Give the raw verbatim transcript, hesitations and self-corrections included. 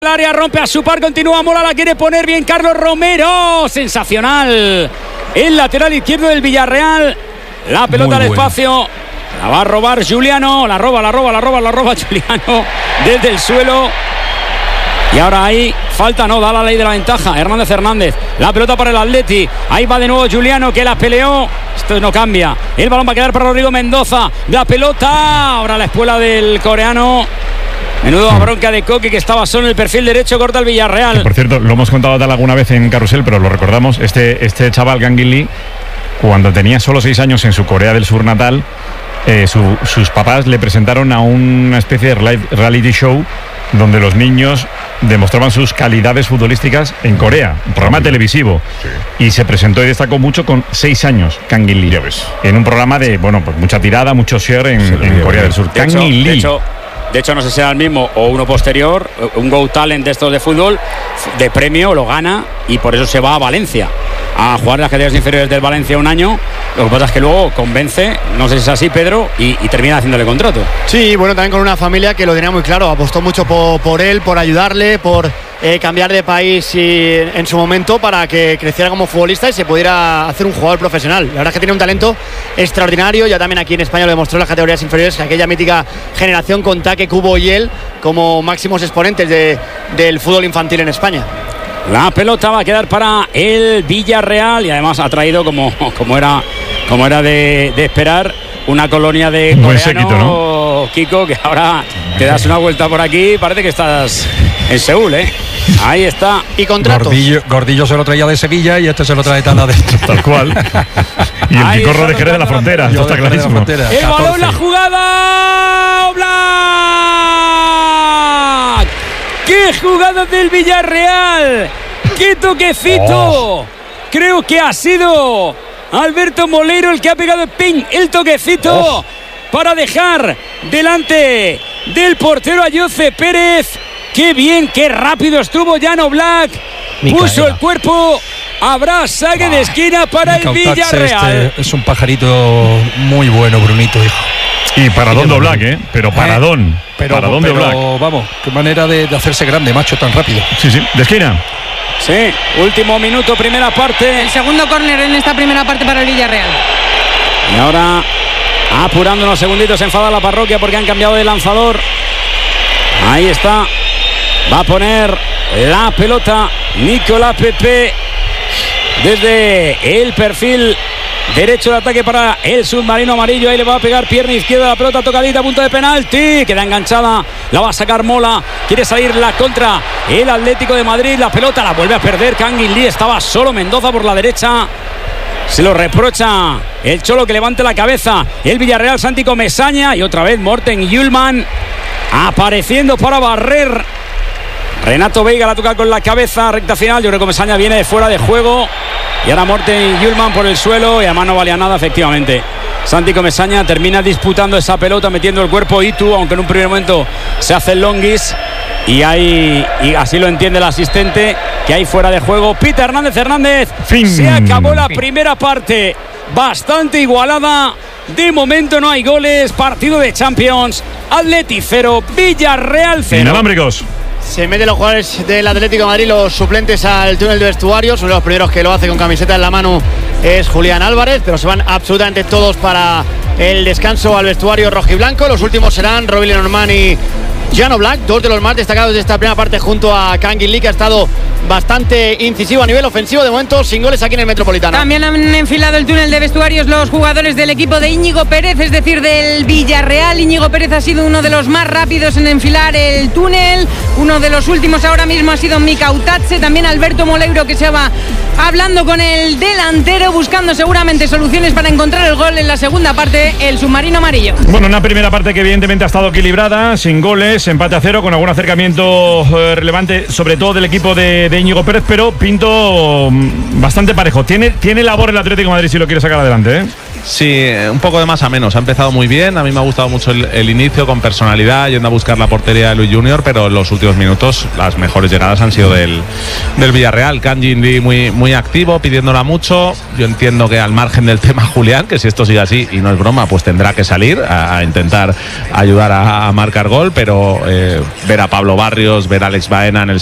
El área rompe a su par, continúa Mola, la quiere poner bien Carlos Romero, sensacional el lateral izquierdo del Villarreal, la pelota al espacio, la va a robar Juliano, la roba, la roba, la roba, la roba Juliano desde el suelo. Y ahora ahí falta, no, da la ley de la ventaja. Hernández Hernández, la pelota para el Atleti. Ahí va de nuevo Juliano, que la peleó. Esto no cambia. El balón va a quedar para Rodrigo Mendoza. La pelota, ahora la espuela del coreano. Menudo bronca de Coque, que estaba solo en el perfil derecho, corta el Villarreal. Que, por cierto, lo hemos contado tal alguna vez en Carrusel, pero lo recordamos. Este, este chaval, Kangin Lee, cuando tenía solo seis años en su Corea del Sur natal, eh, su, sus papás le presentaron a una especie de reality show donde los niños demostraban sus calidades futbolísticas en Corea, un programa sí. televisivo. Sí. Y se presentó y destacó mucho con seis años, Kangin Lee. Ya ves. En un programa de, bueno, pues mucha tirada, mucho share en, en Corea del Sur. Kangin Lee. De hecho, de hecho, no sé si era el mismo o uno posterior, un Go Talent de estos de fútbol, de premio, lo gana y por eso se va a Valencia a jugar en las categorías inferiores del Valencia un año. Lo que pasa es que luego convence, no sé si es así, Pedro, y, y termina haciéndole contrato. Sí, bueno, también con una familia que lo tenía muy claro, apostó mucho por, por él, por ayudarle, por eh, cambiar de país y, en su momento para que creciera como futbolista y se pudiera hacer un jugador profesional. La verdad es que tiene un talento extraordinario, ya también aquí en España lo demostró en las categorías inferiores, que aquella mítica generación con Taque, Cubo y él como máximos exponentes de, del fútbol infantil en España. La pelota va a quedar para el Villarreal y además ha traído, como, como era, como era de, de esperar, una colonia de coreano, séquito, ¿no? Kiko, que ahora te das una vuelta por aquí, parece que estás en Seúl, ¿eh? Ahí está. Y contratos. Gordillo, Gordillo se lo traía de Sevilla y este se lo trae tan adentro. Tal cual. Y el Picorro de Jerez de la Frontera, esto está clarísimo. Frontera, el balón, la jugada, Oblak. ¡Qué jugada del Villarreal! ¡Qué toquecito! Oh. Creo que ha sido Alberto Moleiro el que ha pegado el ping, el toquecito oh. para dejar delante del portero a Jose Pérez. ¡Qué bien, qué rápido estuvo Jan Oblak! Micaela. Puso el cuerpo. Habrá saque ah. de esquina para el Villarreal. Este es un pajarito muy bueno, Brunito, hijo. Y paradón de Oblak, ¿eh? Pero paradón. Eh, pero, paradón pero, de Oblak. Vamos, qué manera de, de hacerse grande, macho, tan rápido. Sí, sí, de esquina. Sí, último minuto, primera parte. El segundo córner en esta primera parte para el Villarreal. Y ahora, apurando unos segunditos, se enfada la parroquia porque han cambiado de lanzador. Ahí está. Va a poner la pelota Nicolás Pepe desde el perfil derecho de ataque para el submarino amarillo. Ahí le va a pegar pierna izquierda, la pelota tocadita a punto de penalti. Queda enganchada, la va a sacar Mola. Quiere salir la contra el Atlético de Madrid. La pelota la vuelve a perder Kangin Lee. Estaba solo Mendoza por la derecha. Se lo reprocha el Cholo, que levante la cabeza. El Villarreal, Santi Comesaña. Y otra vez Morten Hjulmand apareciendo para barrer. Renato Veiga la toca con la cabeza, recta final. Yo creo que Comesaña viene de fuera de juego. Y ahora Morten Hjulmand por el suelo. Y además no valía nada, efectivamente. Santi Comesaña termina disputando esa pelota, metiendo el cuerpo. Itu, aunque en un primer momento se hace el longuis. Y ahí, y así lo entiende el asistente, que hay fuera de juego. Pita Hernández Hernández. Fin. Se acabó la fin. primera parte. Bastante igualada. De momento no hay goles. Partido de Champions. Atleti cero, Villarreal cero. Inalámbricos. Se meten los jugadores del Atlético de Madrid, los suplentes al túnel de vestuarios. Uno de los primeros que lo hace con camiseta en la mano es Julián Álvarez, pero se van absolutamente todos para el descanso al vestuario rojiblanco. Los últimos serán Robilio Normand y Jan Oblak, dos de los más destacados de esta primera parte, junto a Kangin Lee, que ha estado bastante incisivo a nivel ofensivo. De momento sin goles aquí en el Metropolitano. También han enfilado el túnel de vestuarios los jugadores del equipo de Íñigo Pérez, es decir, del Villarreal. Íñigo Pérez ha sido uno de los más rápidos en enfilar el túnel. Uno de los últimos ahora mismo ha sido Mika Utache. También Alberto Moleiro, que se va hablando con el delantero, buscando seguramente soluciones para encontrar el gol en la segunda parte, el submarino amarillo. Bueno, una primera parte que evidentemente ha estado equilibrada, sin goles, empate a cero, con algún acercamiento eh, relevante, sobre todo del equipo de, de Íñigo Pérez, pero pinto bastante parejo. Tiene, tiene labor el Atlético de Madrid si lo quiere sacar adelante, ¿eh? Sí, un poco de más a menos. Ha empezado muy bien. A mí me ha gustado mucho el, el inicio, con personalidad, yendo a buscar la portería de Luis Junior, pero en los últimos minutos las mejores llegadas han sido del, del Villarreal. Kang In-lee muy, muy activo, pidiéndola mucho. Yo entiendo que al margen del tema Julián, que si esto sigue así y no es broma, pues tendrá que salir a, a intentar ayudar a, a marcar gol, pero eh, ver a Pablo Barrios, ver a Alex Baena en el